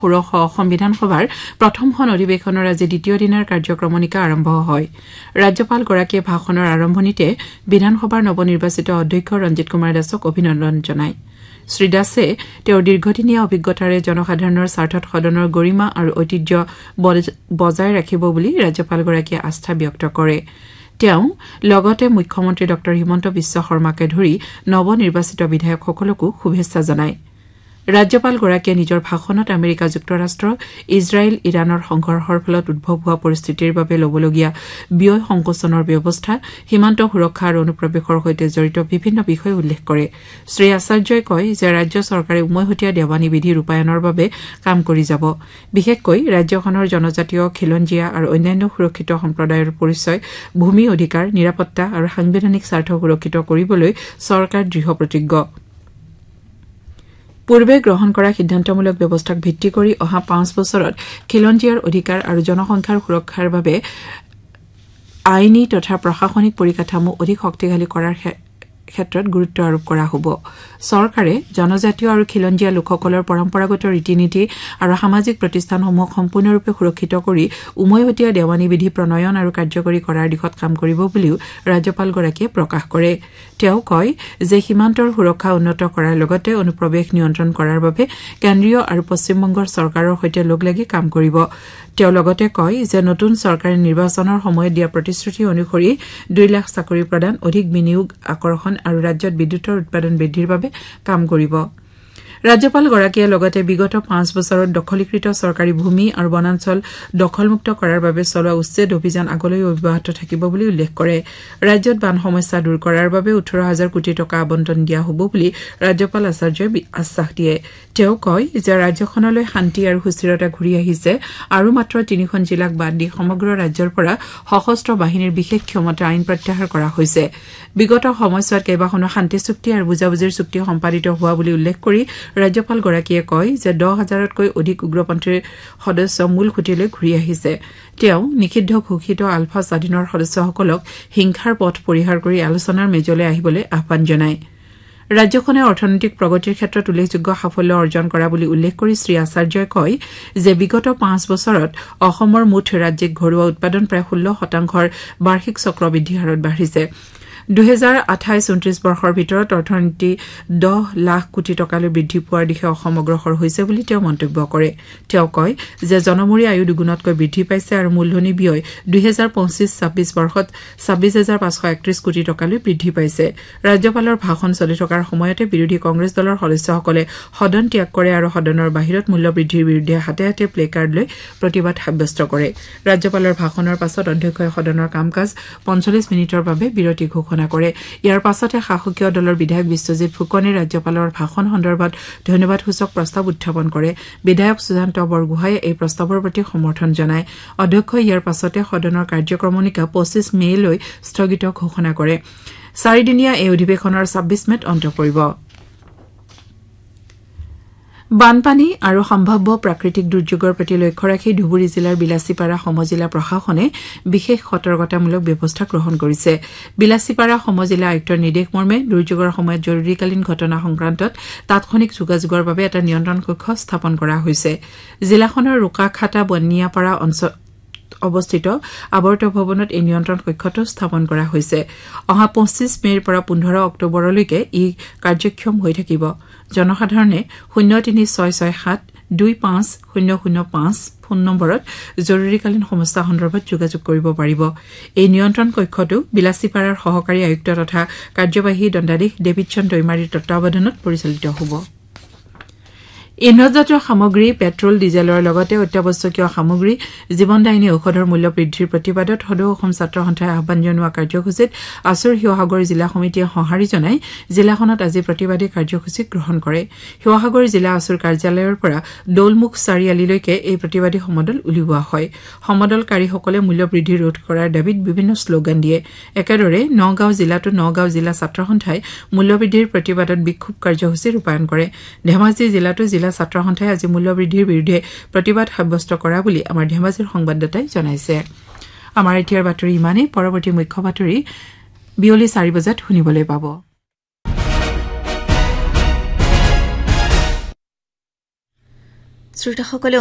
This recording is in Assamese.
ষোড়শ অসম বিধানসভাৰ প্ৰথমখন অধিৱেশনৰ আজি দ্বিতীয় দিনৰ কাৰ্যক্ৰমণিকা আৰম্ভ হয় ৰাজ্যপালগৰাকীয়ে ভাষণৰ আৰম্ভণিতে বিধানসভাৰ নৱনিৰ্বাচিত অধ্যক্ষ ৰঞ্জিত কুমাৰ দাসক অভিনন্দন জনায় শ্ৰীদাসে তেওঁৰ দীৰ্ঘদিনীয়া অভিজ্ঞতাৰে জনসাধাৰণৰ স্বাৰ্থত সদনৰ গৰিমা আৰু ঐতিহ্য বজাই ৰাখিব বুলি ৰাজ্যপালগৰাকীয়ে আস্থা ব্যক্ত কৰে তেওঁ লগতে মুখ্যমন্ত্ৰী ড হিমন্ত বিশ্ব শৰ্মাকে ধৰি নৱনিৰ্বাচিত বিধায়কসকলকো শুভেচ্ছা জনায় ৰাজ্যপালগৰাকীয়ে নিজৰ ভাষণত আমেৰিকা যুক্তৰাষ্ট্ৰ ইজৰাইল ইৰাণৰ সংঘৰ্ষৰ ফলত উদ্ভৱ হোৱা পৰিস্থিতিৰ বাবে ল'বলগীয়া ব্যয় সংকোচনৰ ব্যৱস্থা সীমান্ত সুৰক্ষা আৰু অনুপ্ৰৱেশৰ সৈতে জড়িত বিভিন্ন বিষয় উল্লেখ কৰে শ্ৰী আচাৰ্যই কয় যে ৰাজ্য চৰকাৰে উমৈহতীয়া দেৱানী বিধি ৰূপায়ণৰ বাবে কাম কৰি যাব বিশেষকৈ ৰাজ্যখনৰ জনজাতীয় খিলঞ্জীয়া আৰু অন্যান্য সুৰক্ষিত সম্প্ৰদায়ৰ পৰিচয় ভূমি অধিকাৰ নিৰাপত্তা আৰু সাংবিধানিক স্বাৰ্থ সুৰক্ষিত কৰিবলৈ চৰকাৰ দৃঢ়প্ৰতিজ্ঞ পূৰ্বে গ্ৰহণ কৰা সিদ্ধান্তমূলক ব্যৱস্থাক ভিত্তি কৰি অহা 5 বছৰত খিলঞ্জীয়াৰ অধিকাৰ আৰু জনসংখ্যাৰ সুৰক্ষাৰ বাবে আইনী তথা প্ৰশাসনিক পৰিকাঠামো অধিক শক্তিশালী কৰাৰ ক্ষেত্ৰত গুৰুত্ব আৰোপ কৰা হ'ব চৰকাৰে জনজাতীয় আৰু খিলঞ্জীয়া লোকসকলৰ পৰম্পৰাগত ৰীতি-নীতি আৰু সামাজিক প্ৰতিষ্ঠানসমূহক সম্পূৰ্ণৰূপে সুৰক্ষিত কৰি উমৈহতীয়া দেৱানী বিধি প্ৰণয়ন আৰু কাৰ্যকৰী কৰাৰ দিশত কাম কৰিব বুলিও ৰাজ্যপালগৰাকীয়ে প্ৰকাশ কৰে তেওঁ কয় যে সীমান্তৰ সুৰক্ষা উন্নত কৰাৰ লগতে অনুপ্ৰৱেশ নিয়ন্ত্ৰণ কৰাৰ বাবে কেন্দ্ৰীয় আৰু পশ্চিমবংগৰ চৰকাৰৰ সৈতে লগলাগি কাম কৰিব তেওঁ লগতে কয় যে নতুন চৰকাৰে নিৰ্বাচনৰ সময়ত দিয়া প্ৰতিশ্ৰুতি অনুসৰি 2 লাখ চাকৰি প্ৰদান অধিক বিনিয়োগ আকৰ্ষণ আৰু ৰাজ্যত বিদ্যুৎৰ উৎপাদন বৃদ্ধিৰ বাবে কাম কৰিব ৰাজ্যপালগৰাকীয়ে লগতে বিগত 5 বছৰত দখলীকৃত চৰকাৰী ভূমি আৰু বনাঞ্চল দখলমুক্ত কৰাৰ বাবে চলোৱা উচ্ছেদ অভিযান আগলৈ অব্যাহত থাকিব বুলি উল্লেখ কৰে ৰাজ্যত বান সমস্যা দূৰ কৰাৰ বাবে 18,000 কোটি টকা আবণ্টন দিয়া হ'ব বুলি ৰাজ্যপাল আচাৰ্যই আশ্বাস দিয়ে তেওঁ কয় যে ৰাজ্যখনলৈ শান্তি আৰু সুস্থিৰতা ঘূৰি আহিছে আৰু মাত্ৰ 3খন জিলাক বাদ দি সমগ্ৰ ৰাজ্যৰ পৰা সশস্ত্ৰ বাহিনীৰ বিশেষ ক্ষমতা আইন প্ৰত্যাহাৰ কৰা হৈছে বিগত সময়ছোৱাত কেইবাখনো শান্তি চুক্তি আৰু বুজাবুজিৰ চুক্তি সম্পাদিত হোৱা বুলি উল্লেখ কৰি ৰাজ্যপালগৰাকীয়ে কয় যে 10,000তকৈ অধিক উগ্ৰপন্থীৰ সদস্য মূল খুঁটিলৈ ঘূৰি আহিছে তেওঁ নিষিদ্ধ ঘোষিত আলফা স্বাধীনৰ সদস্যসকলক হিংসাৰ পথ পৰিহাৰ কৰি আলোচনাৰ মেজলৈ আহিবলৈ আহ্বান জনায় ৰাজ্যখনে অৰ্থনৈতিক প্ৰগতিৰ ক্ষেত্ৰত উল্লেখযোগ্য সাফল্য অৰ্জন কৰা বুলি উল্লেখ কৰি শ্ৰী আচাৰ্যই কয় যে বিগত 5 বছৰত অসমৰ মুঠ ৰাজ্যিক ঘৰুৱা উৎপাদন প্ৰায় 16% বাৰ্ষিক চক্ৰবৃদ্ধি হাৰত বাঢ়িছে 2028-29 বৰ্ষৰ ভিতৰত অৰ্থনীতি 10 লাখ কোটি টকালৈ বৃদ্ধি পোৱাৰ দিশে অসম অগ্ৰসৰ হৈছে বুলি তেওঁ মন্তব্য কৰে তেওঁ কয় যে জনমূৰি আয়ু দুগুণতকৈ বৃদ্ধি পাইছে আৰু মূলধনী ব্যয় 2025-26 বৰ্ষত 26,531 কোটি টকালৈ বৃদ্ধি পাইছে ৰাজ্যপালৰ ভাষণ চলি থকাৰ সময়তে বিৰোধী কংগ্ৰেছ দলৰ সদস্যসকলে সদন ত্যাগ কৰে আৰু সদনৰ বাহিৰত মূল্য বৃদ্ধিৰ বিৰুদ্ধে হাতে হাতে প্লেকাৰ্ড লৈ প্ৰতিবাদ সাব্যস্ত কৰে ৰাজ্যপালৰ ভাষণৰ পাছত অধ্যক্ষই সদনৰ কাম-কাজ 45 মিনিটৰ বাবে বিৰতি ঘোষণা কৰে ইয়াৰ পাছতে শাসকীয় দলৰ বিধায়ক বিশ্বজিৎ ফুকনে ৰাজ্যপালৰ ভাষণ সন্দৰ্ভত ধন্যবাদসূচক প্ৰস্তাৱ উত্থাপন কৰে বিধায়ক সুজান্ত বৰগোহাঁয়ে এই প্ৰস্তাৱৰ প্ৰতি সমৰ্থন জনায় অধ্যক্ষই ইয়াৰ পাছতে সদনৰ কাৰ্যক্ৰমণিকা 25 মেলৈ স্থগিত ঘোষণা কৰে 4 দিনীয়া এই অধিৱেশনৰ 26 মেত অন্ত পৰিব বানপানী আৰু সম্ভাৱ্য প্ৰাকৃতিক দুৰ্যোগৰ প্ৰতি লক্ষ্য ৰাখি ধুবুৰী জিলাৰ বিলাসীপাৰা সমজিলা প্ৰশাসনে বিশেষ সতৰ্কতামূলক ব্যৱস্থা গ্ৰহণ কৰিছে বিলাসীপাৰা সমজিলা আয়ুক্তৰ নিৰ্দেশ মৰ্মে দুৰ্যোগৰ সময়ত জৰুৰীকালীন ঘটনা সংক্ৰান্তত তাৎক্ষণিক যোগাযোগৰ বাবে এটা নিয়ন্ত্ৰণ কক্ষ স্থাপন কৰা হৈছে জিলাখনৰ ৰোকাখাটা বনিয়াপাৰা অঞ্চল অৱস্থিত আৱৰ্ত ভৱনত এই নিয়ন্ত্ৰণ কক্ষটো স্থাপন কৰা হৈছে অহা 25 মেৰ পৰা 15 অক্টোবৰলৈকে ই কাৰ্যক্ষম হৈ থাকিব জনসাধাৰণে 03667250005 ফোন নম্বৰত জৰুৰীকালীন সমস্যা সন্দৰ্ভত যোগাযোগ কৰিব পাৰিব এই নিয়ন্ত্ৰণ কক্ষটো বিলাসীপাৰাৰ সহকাৰী আয়ুক্ত তথা কাৰ্যবাহী দণ্ডাধীশ ডেভিডছন দৈমাৰীৰ তত্বাৱধানত পৰিচালিত হ'ব ইন্ধনজাতীয় সামগ্ৰী পেট্ৰল ডিজেলৰ লগতে অত্যাৱশ্যকীয় সামগ্ৰী জীৱনদায়িনী ঔষধৰ মূল্য বৃদ্ধিৰ প্ৰতিবাদত সদৌ অসম ছাত্ৰ সন্থাই আহ্বান জনোৱা কাৰ্যসূচীত আছুৰ শিৱসাগৰ জিলা সমিতিয়ে সঁহাৰি জনাই জিলাখনত আজি প্ৰতিবাদী কাৰ্যসূচী গ্ৰহণ কৰে শিৱসাগৰ জিলা আছুৰ কাৰ্যালয়ৰ পৰা দৌলমুখ চাৰিআলিলৈকে এই প্ৰতিবাদী সমদল উলিওৱা হয় সমদলকাৰীসকলে মূল্য বৃদ্ধি ৰোধ কৰাৰ দাবীত বিভিন্ন শ্লোগান দিয়ে একেদৰে নগাঁও জিলাতো নগাঁও জিলা ছাত্ৰ সন্থাই মূল্য বৃদ্ধিৰ প্ৰতিবাদত বিক্ষোভ কাৰ্যসূচী ৰূপায়ণ কৰে ধেমাজি জিলাতো জিলা ছাত্ৰ সন্থাই আজি মূল্য বৃদ্ধিৰ বিৰুদ্ধে প্ৰতিবাদ সাব্যস্ত কৰা বুলি আমাৰ ধেমাজিৰ সংবাদদাতাই জনাইছে আমাৰ এতিয়াৰ বাতৰি ইমানেই পৰৱৰ্তী মুখ্য বাতৰি বিয়লি 4 বজাত শুনিবলৈ পাব শ্ৰোতাসকলে